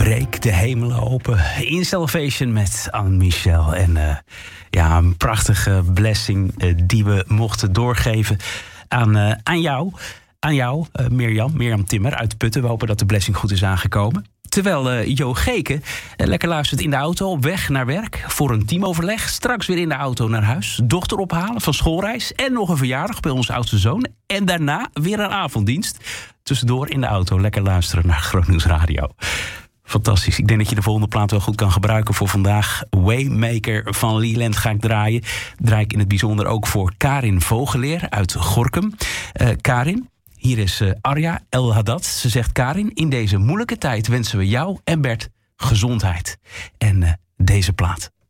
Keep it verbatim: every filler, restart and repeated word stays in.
Breek de hemelen open. In Salvation met Anne-Michel. En uh, ja, een prachtige blessing uh, die we mochten doorgeven aan, uh, aan jou. Aan jou, uh, Mirjam, Mirjam Timmer uit Putten. We hopen dat de blessing goed is aangekomen. Terwijl uh, Jo Geke uh, lekker luistert in de auto op weg naar werk voor een teamoverleg. Straks weer in de auto naar huis. Dochter ophalen van schoolreis. En nog een verjaardag bij onze oudste zoon. En daarna weer een avonddienst. Tussendoor in de auto lekker luisteren naar Gronings Radio. Fantastisch. Ik denk dat je de volgende plaat wel goed kan gebruiken voor vandaag. Waymaker van Leland ga ik draaien. Draai ik in het bijzonder ook voor Karin Vogeleer uit Gorinchem. Uh, Karin, hier is uh, Arja El Haddad. Ze zegt: Karin, in deze moeilijke tijd wensen we jou en Bert gezondheid. En uh, deze plaat